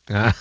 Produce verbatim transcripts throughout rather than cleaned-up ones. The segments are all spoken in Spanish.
Ah,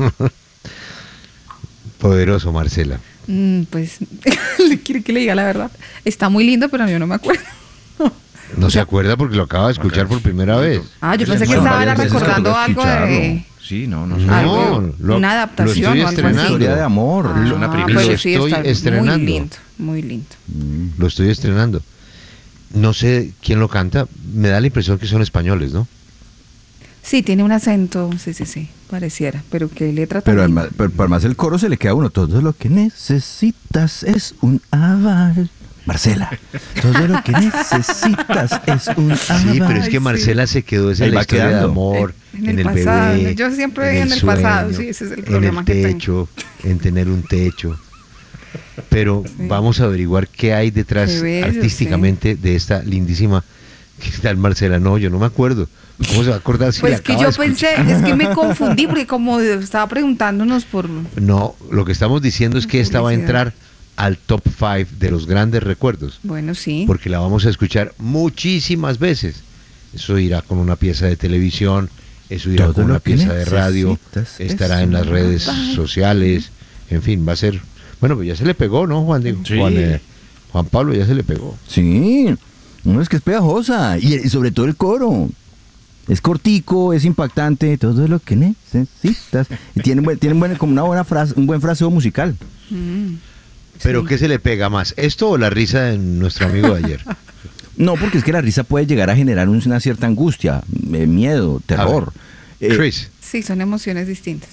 poderoso, Marcela. Mm, pues, le quiere que le diga la verdad. Está muy lindo, pero yo no me acuerdo. No se acuerda porque lo acaba de escuchar por primera vez. Ah, yo Pues pensé que bueno, estaba varias veces recordando toca algo escucharlo. de... Sí, no, no. No, algo, lo- una lo adaptación estoy o algo así. estrenando. Historia de amor. Ah, Es una pero primicia. sí, Lo está estoy estrenando. muy lindo, muy lindo. Lo estoy estrenando. No sé quién lo canta. Me da la impresión que son españoles, ¿no? Sí, tiene un acento, sí, sí, sí, pareciera, pero qué letra tan Pero linda. además, pero, pero además el coro se le queda a uno. Todo lo que necesitas es un aval. Marcela, todo lo que necesitas es un aval. Sí, pero es que sí. Marcela se quedó esa Ahí en la va historia de quedando. amor, En en, el el pasado. bebé, Yo siempre en el sueño, pasado, sí, ese es el en problema el que tengo. techo, en tener un techo. Pero Sí. vamos a averiguar qué hay detrás Qué bello, artísticamente de esta lindísima. ¿Qué tal, Marcela? No, yo no me acuerdo. ¿Cómo se va a acordar si la Pues que acaba yo de escuchar? pensé, es que me confundí porque como estaba preguntándonos por... No, lo que estamos diciendo es que esta va a Publicidad. entrar al top cinco de los grandes recuerdos. Bueno, sí. Porque la vamos a escuchar muchísimas veces. Eso irá con una pieza de televisión, eso irá Todo con lo una que pieza de radio, necesitas estará es en las un redes aval. sociales, en fin, va a ser... Bueno, pues ya se le pegó, ¿no, Juan? Diego? Sí. Juan, eh, Juan Pablo ya se le pegó. Sí, no es que es pegajosa. Y, y sobre todo el coro. Es cortico, es impactante, todo lo que necesitas. Y tiene, buen- tiene buen- como una buena frase, un buen fraseo musical. Mm, ¿Pero sí. qué se le pega más? ¿Esto o la risa de nuestro amigo de ayer? No, porque es que la risa puede llegar a generar un- una cierta angustia, eh, miedo, terror. Eh, Chris. Sí, son emociones distintas.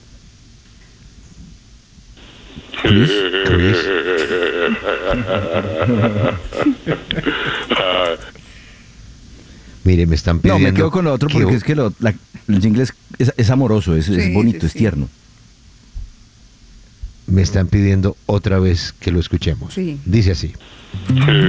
Chris, Chris. Mire, me están no, pidiendo... me quedo con lo otro que- porque es que lo- la- el jingle es, es- es amoroso, es, es Sí, bonito, sí, es sí. tierno. Me están pidiendo otra vez que lo escuchemos. Sí. Dice así.